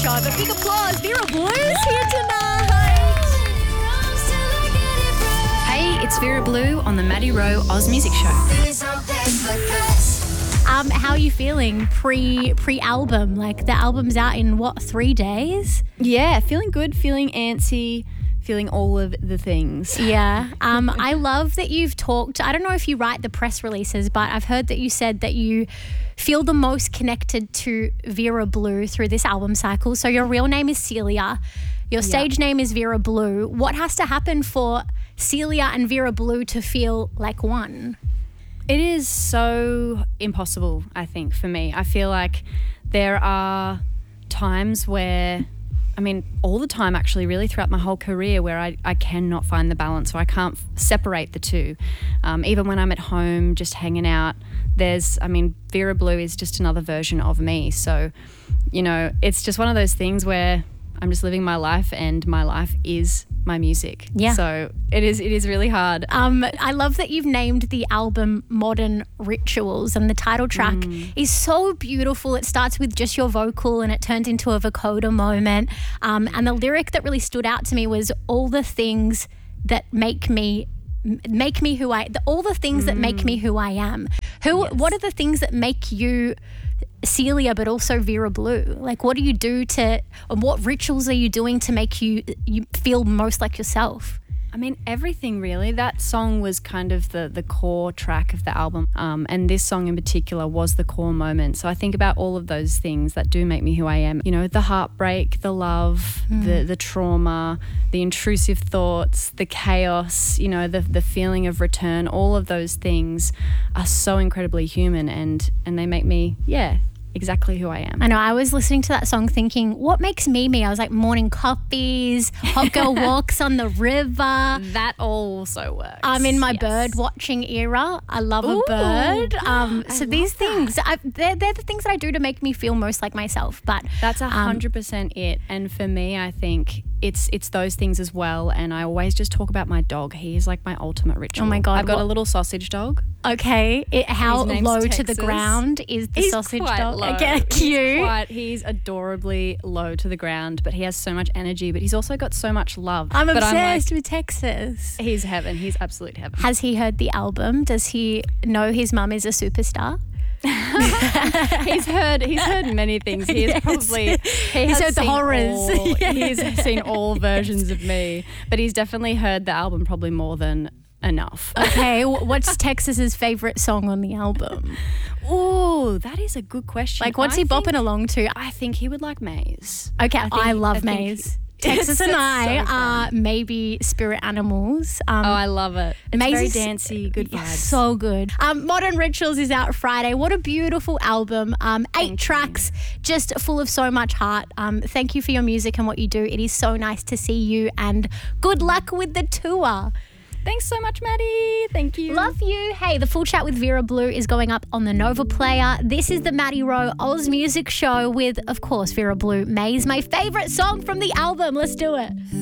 Show. But big applause, Vera Blue is here tonight. Hey, it's Vera Blue on the Maddie Rowe Oz Music Show. How are you feeling pre-album? Like the album's out in 3 days? Yeah, feeling good, feeling antsy, feeling all of the things. Yeah. I love that you've talked. I don't know if you write the press releases, but I've heard that you said that you feel the most connected to Vera Blue through this album cycle. So your real name is Celia. Your stage name is Vera Blue. What has to happen for Celia and Vera Blue to feel like one? It is so impossible, I think, for me. I feel like there are times where, all the time actually, really throughout my whole career, where I cannot find the balance, or I can't separate the two. Even when I'm at home just hanging out, Vera Blue is just another version of me. So, it's just one of those things where I'm just living my life, and my life is my music. Yeah. So it is really hard. I love that you've named the album Modern Rituals, and the title track is so beautiful. It starts with just your vocal and it turns into a vocoder moment. And the lyric that really stood out to me was all the things that make me who all the things that make me who I am. What are the things that make you Celia but also Vera Blue? Like, what do you do what rituals are you doing to make you feel most like yourself? Everything really. That song was kind of the core track of the album, and this song in particular was the core moment. So I think about all of those things that do make me who I am. The heartbreak, the love, the trauma, the intrusive thoughts, the chaos, the feeling of return. All of those things are so incredibly human, and they make me, exactly who I am. I know. I was listening to that song thinking, what makes me me? I was like, morning coffees, hot girl walks on the river. That also works. I'm in my bird watching era. I love a bird. So these things, they're the things that I do to make me feel most like myself. But that's 100% it. And for me, I think it's those things as well. And I always just talk about my dog. He is like my ultimate ritual. Oh my God. I've got a little sausage dog. Okay. How low Texas. to the ground is the sausage dog? Low. Cute. He's adorably low to the ground, but he has so much energy, but he's also got so much love. I'm obsessed with Texas. He's heaven. He's absolute heaven. Has he heard the album? Does he know his mum is a superstar? He's heard many things. He's heard the horrors. He's seen all versions of me, but he's definitely heard the album probably more than enough. Okay, what's Texas's favorite song on the album? Oh, that is a good question. Like, what's he bopping along to? I think he would like Maze. Okay, I love Maze. Texas and I are maybe spirit animals. I love it. It's Maze very is dancey, good vibes. So good. Modern Rituals is out Friday. What a beautiful album. 8 tracks, just full of so much heart. Thank you for your music and what you do. It is so nice to see you, and good luck with the tour. Thanks so much, Maddie. Thank you. Love you. Hey, the full chat with Vera Blue is going up on the Nova Player. This is the Maddie Rowe Oz Music Show with, of course, Vera Blue. Maze, my favourite song from the album. Let's do it.